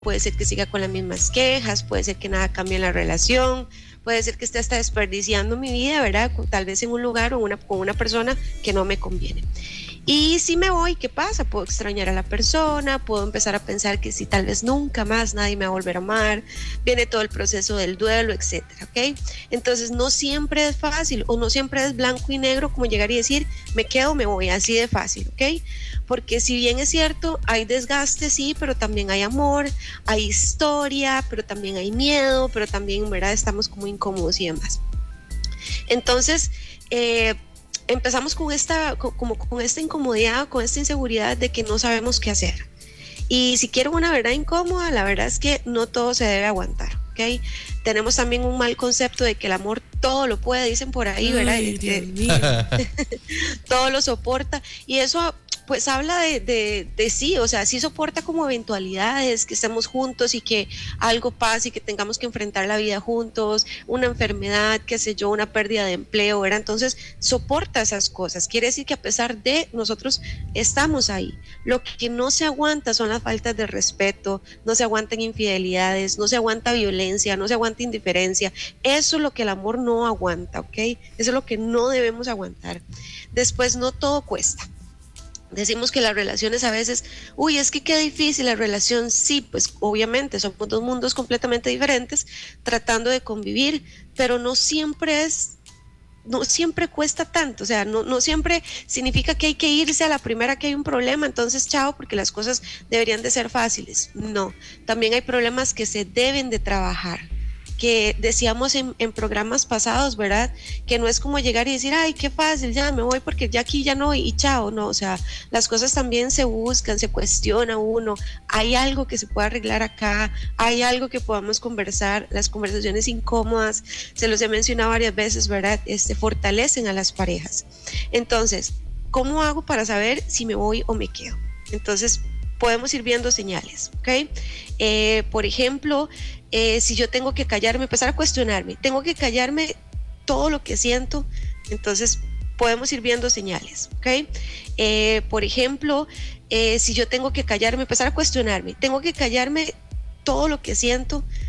puede ser que siga con las mismas quejas, puede ser que nada cambie en la relación, puede ser que esté hasta desperdiciando mi vida, ¿verdad? Tal vez en un lugar o con una persona que no me conviene. Y si me voy, ¿qué pasa? Puedo extrañar a la persona, puedo empezar a pensar que si tal vez nunca más nadie me va a volver a amar, viene todo el proceso del duelo, etcétera, ¿ok? Entonces no siempre es fácil o no siempre es blanco y negro como llegar y decir, me quedo, me voy, así de fácil, ¿ok? Porque si bien es cierto, hay desgaste, sí, pero también hay amor, hay historia, pero también hay miedo, pero también, ¿verdad? Estamos como incómodos y demás. Entonces, empezamos con con esta incomodidad, con esta inseguridad de que no sabemos qué hacer. Y si quiero una verdad incómoda, la verdad es que no todo se debe aguantar, ¿ok? Tenemos también un mal concepto de que el amor todo lo puede, dicen por ahí, ¿verdad? Ay, Dios mío. Todo lo soporta. Y eso pues habla de sí, o sea, sí soporta como eventualidades, que estemos juntos y que algo pase y que tengamos que enfrentar la vida juntos, una enfermedad, qué sé yo, una pérdida de empleo, ¿verdad? Entonces soporta esas cosas, quiere decir que a pesar de nosotros estamos ahí. Lo que no se aguanta son las faltas de respeto, no se aguantan infidelidades, no se aguanta violencia, no se aguanta indiferencia. Eso es lo que el amor no aguanta, ¿ok? Eso es lo que no debemos aguantar. Después, no todo cuesta. Decimos que las relaciones a veces, uy, es que qué difícil la relación, sí, pues obviamente somos dos mundos completamente diferentes tratando de convivir, pero no siempre cuesta tanto, o sea, no siempre significa que hay que irse a la primera que hay un problema, entonces chao, porque las cosas deberían de ser fáciles. No, también hay problemas que se deben de trabajar, que decíamos en programas pasados, ¿verdad? Que no es como llegar y decir, ay, qué fácil, ya me voy porque ya aquí ya no y chao, no, o sea, las cosas también se buscan, se cuestiona uno, hay algo que se puede arreglar acá, hay algo que podamos conversar, las conversaciones incómodas, se los he mencionado varias veces, ¿verdad? Fortalecen a las parejas. Entonces, ¿cómo hago para saber si me voy o me quedo? Entonces, podemos ir viendo señales, ¿ok? Por ejemplo, si yo tengo que callarme, empezar a cuestionarme, tengo que callarme todo lo que siento, entonces podemos ir viendo señales, ¿ok? Por ejemplo, si yo tengo que callarme, empezar a cuestionarme, tengo que callarme todo lo que siento,